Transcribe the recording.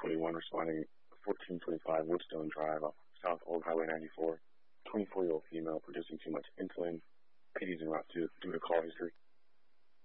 1021 responding 1425 Woodstone Drive off South Old Highway 94. 24-year-old female producing too much insulin. PD's en route due to call history.